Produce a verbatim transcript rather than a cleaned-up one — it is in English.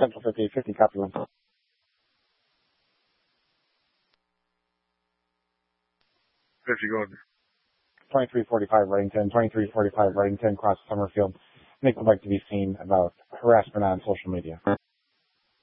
Central fifty-eight fifty, copy one. fifty, go ahead. twenty-three forty-five Reddington, twenty-three forty-five Reddington, cross Summerfield. Nick would like to be seen about harassment on social media.